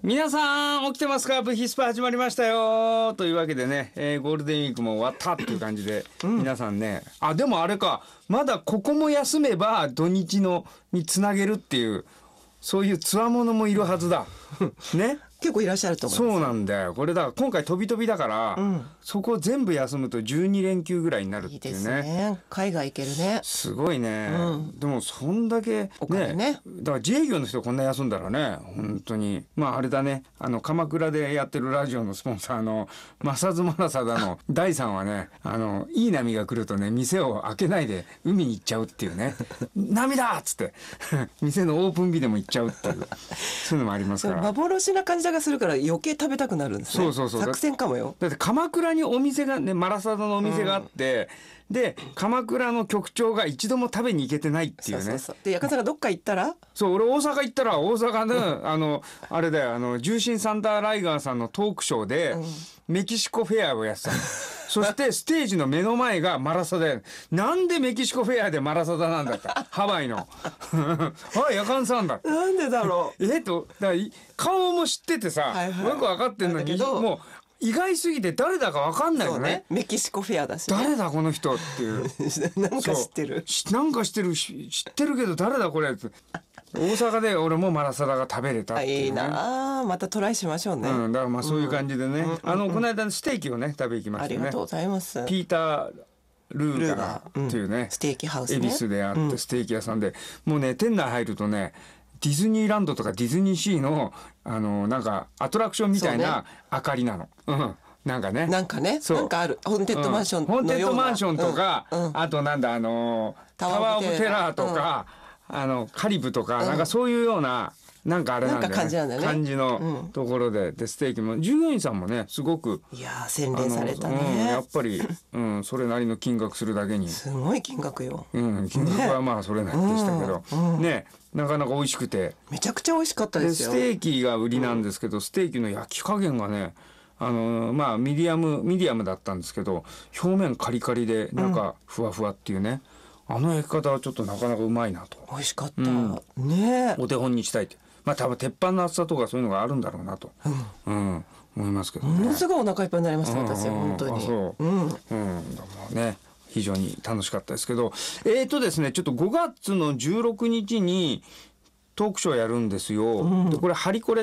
皆さん起きてますか？ブヒスパ始まりましたよというわけでね、ゴールデンウィークも終わったっていう感じで、皆さんね、でもあれか、まだここも休めば土日のにつなげるっていう、そういうつわものもいるはずだね。 結構いらっしゃると思います。 そうなんだよ。これだから今回飛び飛びだから、そこを全部休むと12連休ぐらいになるっていうね。 いいですね。海外行けるね。 すごいね、でもそんだけお金ね。 だから自営業の人こんな休んだらね、本当にあれだね、鎌倉でやってるラジオのスポンサーの正津マラサダの第3はね、いい波が来るとね、店を開けないで海に行っちゃうっていうね波だっつって店のオープン日でも行っちゃうっていうそういうのもありますから、 幻な感じがするから余計食べたくなるんですね。 そう作戦かもよ。 だって鎌倉にお店がね、マラサダのお店があって、で鎌倉の局長が一度も食べに行けてないっていうね。 でやかさがどっか行ったら、 俺大阪行ったら大阪のあれだよ、重心サンダーライガーさんのトークショーで、メキシコフェアをやってたのそしてステージの目の前がマラサダや。なんでメキシコフェアでマラサダなんだったハワイのやかんさんだなんでだろうだから顔も知っててさ、よく分かってんのに、もう意外すぎて誰だか分かんないよ ね。 メキシコフェアだし、ね、 誰だこの人っていうなんか知ってるなんか知ってるけど誰だこれって大阪で俺もマラサダが食べれたっていう、ね、 いいな、またトライしましょうね。 だからそういう感じでね、この間ステーキをね食べ行きましたね。 ありがとうございます。 ピータールーガーっていうね、 ステーキハウスね、 恵比寿であってステーキ屋さんで、もうね店内入るとね、ディズニーランドとかディズニーシーのなんかアトラクションみたいな明かりなの。なんかねなんかあるホーンテッドマンションのような、 ホーンテッドマンションとか、あとなんだタワーオブテラーとか、カリブとか、なんかそういうようななんかあれなんだよね、感じのところで、ステーキも従業員さんもねすごく洗練されたね、 やっぱり、それなりの金額するだけにすごい金額よ、 金額はそれなりでしたけど、ね、なかなか美味しくてめちゃくちゃ美味しかったですよ。 ステーキが売りなんですけど、ステーキの焼き加減がね、ミディアムだったんですけど、表面カリカリで中ふわふわっていうね、焼き方はちょっとなかなかうまいなと。 美味しかった、ね、 お手本にしたいって、多分鉄板の厚さとかそういうのがあるんだろうなと、思いますけどね。 ものすごいお腹いっぱいになりました私は本当に。 ね、非常に楽しかったですけど、ですね、ちょっと5月の16日にトークショーやるんですよ。でこれハリコレ